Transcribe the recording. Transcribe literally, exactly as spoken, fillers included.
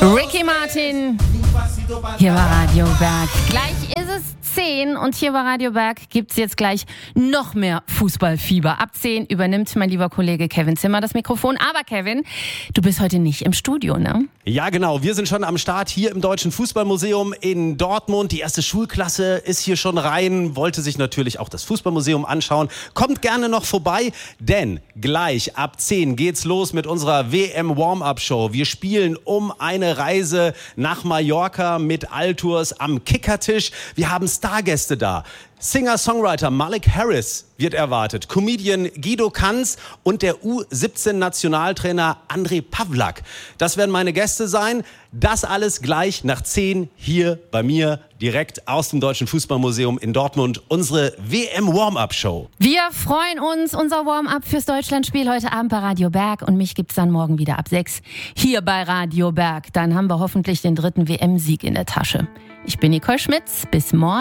Ricky Martin, hier war Radio Berg. Gleich ist es zehn und hier bei Radio Berg gibt es jetzt gleich noch mehr Fußballfieber. Ab zehn übernimmt mein lieber Kollege Kevin Zimmer das Mikrofon. Aber Kevin, du bist heute nicht im Studio, ne? Ja, genau. Wir sind schon am Start hier im Deutschen Fußballmuseum in Dortmund. Die erste Schulklasse ist hier schon rein, wollte sich natürlich auch das Fußballmuseum anschauen. Kommt gerne noch vorbei, denn gleich ab zehn geht's los mit unserer W M-Warm-Up-Show. Wir spielen um eine Reise nach Mallorca mit Altours am Kickertisch. Wir haben Stargäste da. Singer-Songwriter Malik Harris wird erwartet, Comedian Guido Kanz und der U siebzehn Nationaltrainer André Pavlak. Das werden meine Gäste sein. Das alles gleich nach zehn hier bei mir direkt aus dem Deutschen Fußballmuseum in Dortmund. Unsere W M-Warm-Up-Show. Wir freuen uns. Unser Warm-Up fürs Deutschlandspiel heute Abend bei Radio Berg. Und mich gibt's dann morgen wieder ab sechs hier bei Radio Berg. Dann haben wir hoffentlich den dritten W M-Sieg in der Tasche. Ich bin Nicole Schmitz. Bis morgen.